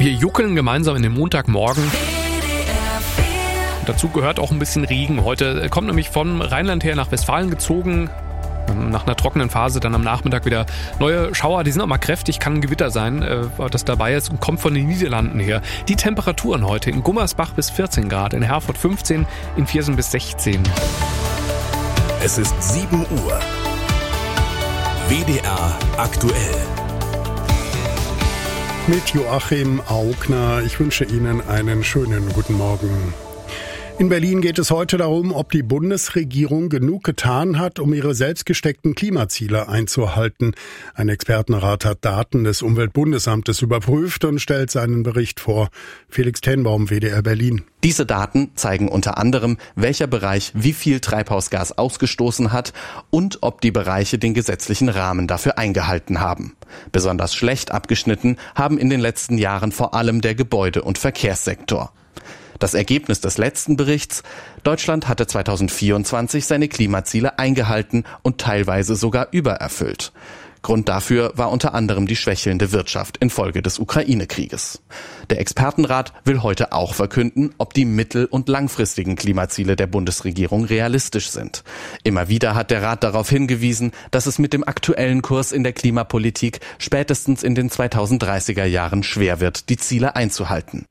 Wir juckeln gemeinsam in den Montagmorgen. Dazu gehört auch ein bisschen Regen. Heute kommt nämlich vom Rheinland her nach Westfalen gezogen. Nach einer trockenen Phase dann am Nachmittag wieder neue Schauer. Die sind auch mal kräftig, kann ein Gewitter sein, das dabei ist und kommt von den Niederlanden her. Die Temperaturen heute in Gummersbach bis 14 Grad, in Herford 15, in Viersen bis 16. Es ist 7 Uhr. WDR aktuell. Mit Joachim Augner. Ich wünsche Ihnen einen schönen guten Morgen. In Berlin geht es heute darum, ob die Bundesregierung genug getan hat, um ihre selbst gesteckten Klimaziele einzuhalten. Ein Expertenrat hat Daten des Umweltbundesamtes überprüft und stellt seinen Bericht vor. Felix Tenbaum, WDR Berlin. Diese Daten zeigen unter anderem, welcher Bereich wie viel Treibhausgas ausgestoßen hat und ob die Bereiche den gesetzlichen Rahmen dafür eingehalten haben. Besonders schlecht abgeschnitten haben in den letzten Jahren vor allem der Gebäude- und Verkehrssektor. Das Ergebnis des letzten Berichts: Deutschland hatte 2024 seine Klimaziele eingehalten und teilweise sogar übererfüllt. Grund dafür war unter anderem die schwächelnde Wirtschaft infolge des Ukraine-Krieges. Der Expertenrat will heute auch verkünden, ob die mittel- und langfristigen Klimaziele der Bundesregierung realistisch sind. Immer wieder hat der Rat darauf hingewiesen, dass es mit dem aktuellen Kurs in der Klimapolitik spätestens in den 2030er Jahren schwer wird, die Ziele einzuhalten.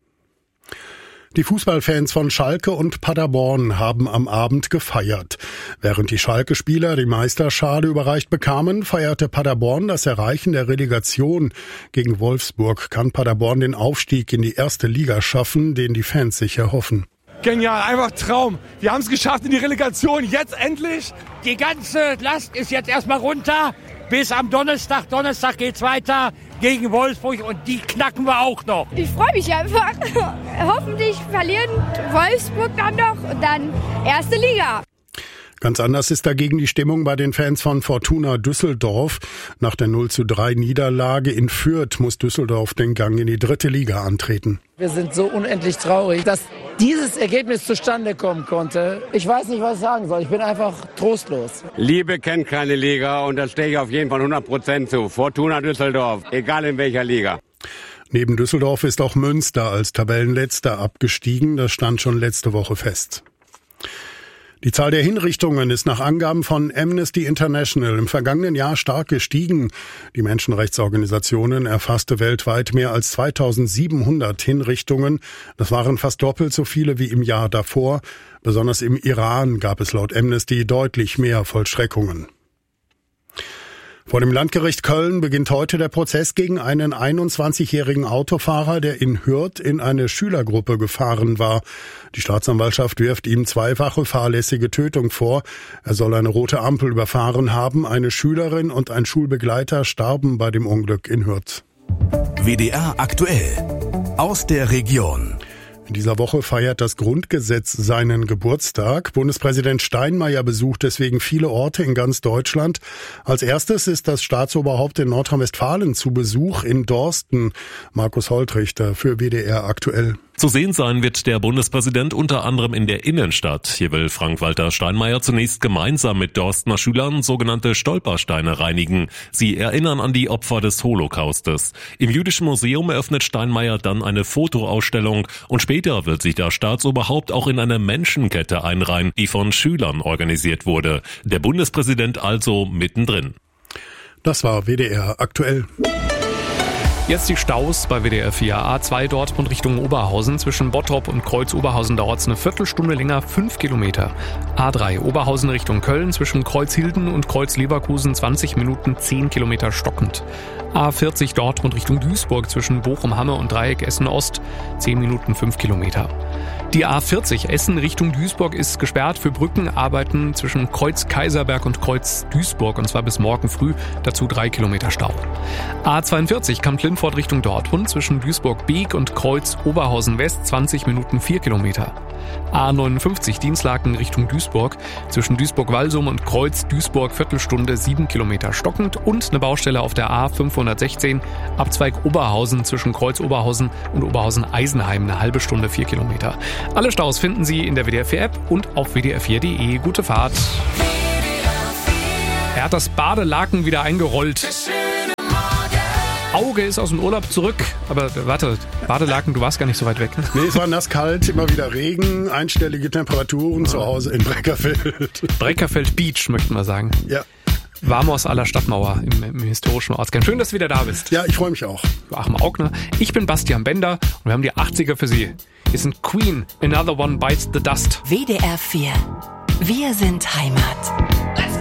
Die Fußballfans von Schalke und Paderborn haben am Abend gefeiert. Während die Schalke-Spieler die Meisterschale überreicht bekamen, feierte Paderborn das Erreichen der Relegation. Gegen Wolfsburg kann Paderborn den Aufstieg in die erste Liga schaffen, den die Fans sich erhoffen. Genial, einfach Traum. Wir haben es geschafft in die Relegation, jetzt endlich. Die ganze Last ist jetzt erstmal runter. Bis am Donnerstag. Donnerstag geht's weiter gegen Wolfsburg und die knacken wir auch noch. Ich freue mich einfach. Hoffentlich verlieren Wolfsburg dann noch und dann erste Liga. Ganz anders ist dagegen die Stimmung bei den Fans von Fortuna Düsseldorf. Nach der 0:3 Niederlage in Fürth muss Düsseldorf den Gang in die dritte Liga antreten. Wir sind so unendlich traurig, dass dieses Ergebnis zustande kommen konnte. Ich weiß nicht, was ich sagen soll. Ich bin einfach trostlos. Liebe kennt keine Liga und das stehe ich auf jeden Fall 100% zu. Fortuna Düsseldorf, egal in welcher Liga. Neben Düsseldorf ist auch Münster als Tabellenletzter abgestiegen. Das stand schon letzte Woche fest. Die Zahl der Hinrichtungen ist nach Angaben von Amnesty International im vergangenen Jahr stark gestiegen. Die Menschenrechtsorganisationen erfasste weltweit mehr als 2700 Hinrichtungen. Das waren fast doppelt so viele wie im Jahr davor. Besonders im Iran gab es laut Amnesty deutlich mehr Vollstreckungen. Vor dem Landgericht Köln beginnt heute der Prozess gegen einen 21-jährigen Autofahrer, der in Hürth in eine Schülergruppe gefahren war. Die Staatsanwaltschaft wirft ihm zweifache fahrlässige Tötung vor. Er soll eine rote Ampel überfahren haben. Eine Schülerin und ein Schulbegleiter starben bei dem Unglück in Hürth. WDR aktuell. Aus der Region. In dieser Woche feiert das Grundgesetz seinen Geburtstag. Bundespräsident Steinmeier besucht deswegen viele Orte in ganz Deutschland. Als erstes ist das Staatsoberhaupt in Nordrhein-Westfalen zu Besuch in Dorsten. Markus Holtrichter für WDR aktuell. Zu sehen sein wird der Bundespräsident unter anderem in der Innenstadt. Hier will Frank-Walter Steinmeier zunächst gemeinsam mit Dorstener Schülern sogenannte Stolpersteine reinigen. Sie erinnern an die Opfer des Holocaustes. Im Jüdischen Museum eröffnet Steinmeier dann eine Fotoausstellung und später wird sich das Staatsoberhaupt auch in eine Menschenkette einreihen, die von Schülern organisiert wurde. Der Bundespräsident also mittendrin. Das war WDR aktuell. Jetzt die Staus bei WDR 4. A2 Dortmund Richtung Oberhausen. Zwischen Bottrop und Kreuz Oberhausen dauert es eine Viertelstunde länger, 5 Kilometer. A3 Oberhausen Richtung Köln. Zwischen Kreuz Hilden und Kreuz Leverkusen 20 Minuten, 10 Kilometer stockend. A40 Dortmund Richtung Duisburg. Zwischen Bochum-Hamme und Dreieck Essen-Ost 10 Minuten, 5 Kilometer. Die A40 Essen Richtung Duisburg ist gesperrt für Brückenarbeiten zwischen Kreuz Kaiserberg und Kreuz Duisburg und zwar bis morgen früh, dazu 3 Kilometer Stau. A42 Kamp-Lindfort Richtung Dortmund zwischen Duisburg-Beek und Kreuz Oberhausen West 20 Minuten 4 Kilometer. A59 Dienstlaken Richtung Duisburg zwischen Duisburg-Walsum und Kreuz Duisburg Viertelstunde 7 Kilometer stockend und eine Baustelle auf der A516 Abzweig Oberhausen zwischen Kreuz Oberhausen und Oberhausen-Eisenheim eine halbe Stunde 4 Kilometer. Alle Staus finden Sie in der WDR 4 App und auf wdr4.de. Gute Fahrt. Er hat das Badelaken wieder eingerollt. Auge ist aus dem Urlaub zurück. Aber warte, Badelaken, du warst gar nicht so weit weg. Ne? Nee, es war nasskalt, immer wieder Regen, einstellige Temperaturen zu Hause in Breckerfeld. Breckerfeld Beach, möchten wir sagen. Ja. Warmhaus aller Stadtmauer im historischen Ortskern. Schön, dass du wieder da bist. Ja, ich freue mich auch. Joachim Augner. Ich bin Bastian Bender und wir haben die 80er für Sie. Hier sind Queen, Another One Bites the Dust. WDR 4. Wir sind Heimat.